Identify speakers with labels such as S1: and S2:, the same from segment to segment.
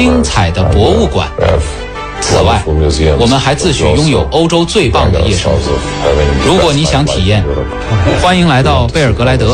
S1: 精彩的博物馆。此外，我们还自诩拥有欧洲最棒的夜生活。如果你想体验，欢迎来到贝尔格莱德。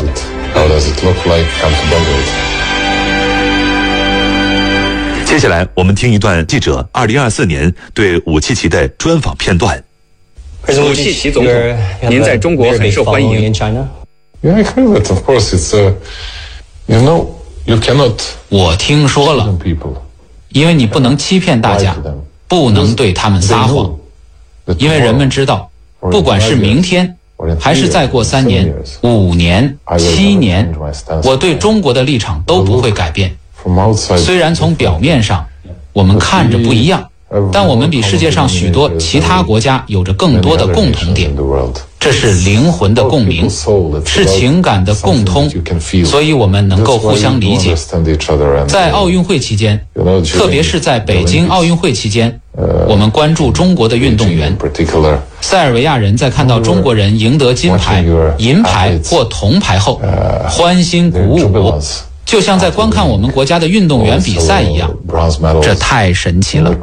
S2: 接下来我们听一段记者2024年对武契奇的专访片段。
S3: 武契奇总统，您在中国很受欢迎。
S4: Yeah, I heard that. Of course, it's you cannot.
S1: 我听说了，因为你不能欺骗大家，不能对他们撒谎，因为人们知道，不管是明天，还是再过3年、5年、7年，我对中国的立场都不会改变。虽然从表面上我们看着不一样，但我们比世界上许多其他国家有着更多的共同点，这是灵魂的共鸣，是情感的共通，所以我们能够互相理解。在奥运会期间，特别是在北京奥运会期间，我们关注中国的运动员。塞尔维亚人在看到中国人赢得金牌、银牌或铜牌后，欢欣鼓舞，就像在观看我们国家的运动员比赛一样，这太神奇了。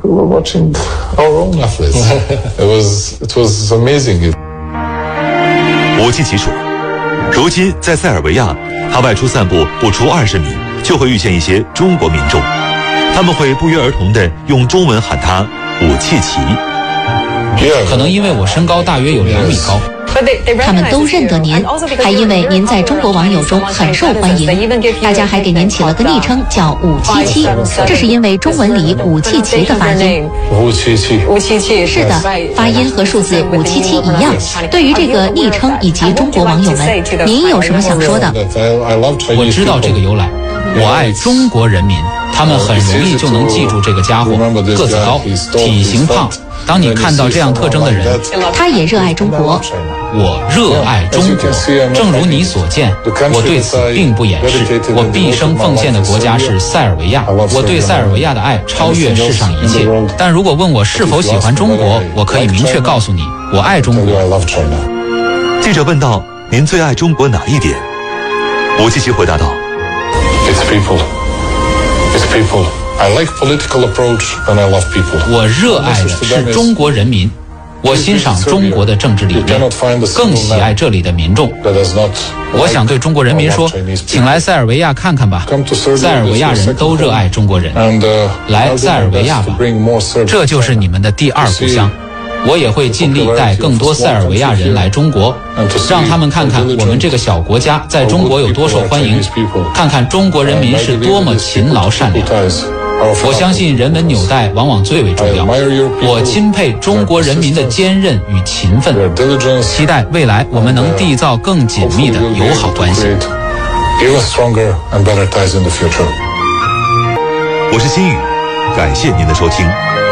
S2: 武契奇说，如今在塞尔维亚，他外出散步不出20米，就会遇见一些中国民众，他们会不约而同地用中文喊他武契奇。
S1: 可能因为我身高大约有2米高，
S5: 他们都认得您，还因为您在中国网友中很受欢迎，大家还给您起了个昵称叫武契奇，这是因为中文里武契奇的发音。
S4: 武契奇，
S5: 是的，发音和数字577一样。对于这个昵称以及中国网友们，您有什么想说的？
S1: 我知道这个由来，我爱中国人民，他们很容易就能记住这个家伙，个子高，体型胖。当你看到这样特征的人，
S5: 他也热爱中国。
S1: 我热爱中国，正如你所见，我对此并不掩饰。我毕生奉献的国家是塞尔维亚，我对塞尔维亚的爱超越世上一切。但如果问我是否喜欢中国，我可以明确告诉你，我爱中国。
S2: 记者问道：“您最爱中国哪一点？”武契奇回答道
S4: ：“It's people. It's people. I like political approach and I love people.
S1: 我热爱的是中国人民，我欣赏中国的政治理念，更喜爱这里的民众。我想对中国人民说，请来塞尔维亚看看吧，塞尔维亚人都热爱中国人，来塞尔维亚吧，这就是你们的第2故乡。我也会尽力带更多塞尔维亚人来中国，让他们看看我们这个小国家在中国有多受欢迎，看看中国人民是多么勤劳善良。我相信人文纽带往往最为重要，我钦佩中国人民的坚韧与勤奋，期待未来我们能缔造更紧密的友好关系。
S2: 我是心宇，感谢您的收听。